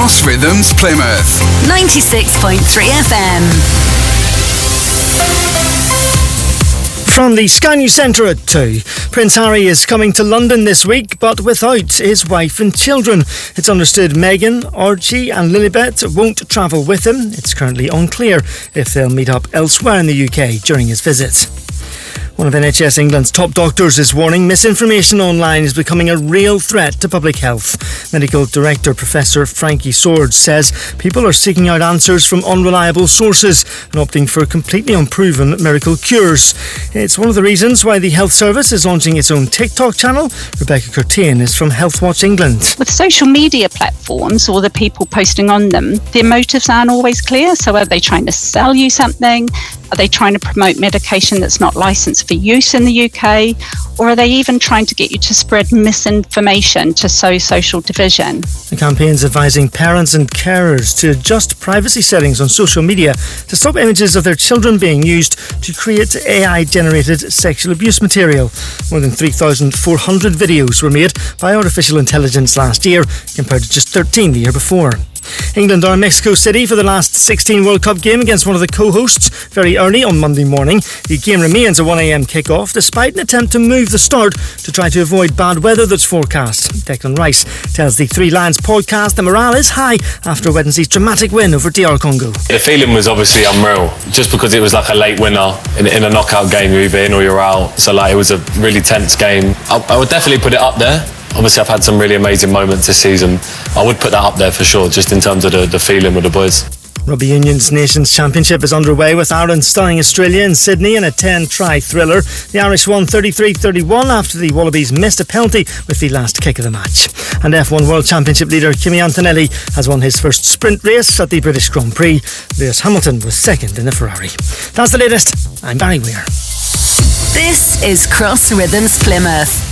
Cross Rhythms Plymouth 96.3 FM. From the Sky News Centre at 2, Prince Harry is coming to London this week, but without his wife and children. It's understood Meghan, Archie and Lilibet won't travel with him. It's currently unclear if they'll meet up elsewhere in the UK during his visit. One of NHS England's top doctors is warning misinformation online is becoming a real threat to public health. Medical Director Professor Frankie Swords says people are seeking out answers from unreliable sources and opting for completely unproven miracle cures. It's one of the reasons why the Health Service is launching its own TikTok channel. Rebecca Curtain is from Healthwatch England. With social media platforms or the people posting on them, their motives aren't always clear. So are they trying to sell you something? Are they trying to promote medication that's not licensed for use in the UK? Or are they even trying to get you to spread misinformation to sow social division? The campaign's advising parents and carers to adjust privacy settings on social media to stop images of their children being used to create AI-generated sexual abuse material. More than 3,400 videos were made by artificial intelligence last year, compared to just 13 the year before. England are in Mexico City for the last 16 World Cup game against one of the co-hosts very early on Monday morning. The game remains a 1am kick-off despite an attempt to move the start to try to avoid bad weather that's forecast. Declan Rice tells the Three Lions podcast the morale is high after Wednesday's dramatic win over DR Congo. The feeling was obviously unreal, just because it was like a late winner in a knockout game. You're either in or you're out, so it was a really tense game. I would definitely put it up there. Obviously, I've had some really amazing moments this season. I would put that up there for sure, just in terms of the feeling with the boys. Rugby Union's Nations Championship is underway with Ireland stunning Australia in Sydney in a 10-try thriller. The Irish won 33-31 after the Wallabies missed a penalty with the last kick of the match. And F1 World Championship leader Kimi Antonelli has won his first sprint race at the British Grand Prix. Lewis Hamilton was second in the Ferrari. That's the latest. I'm Barry Weir. This is Cross Rhythms Plymouth.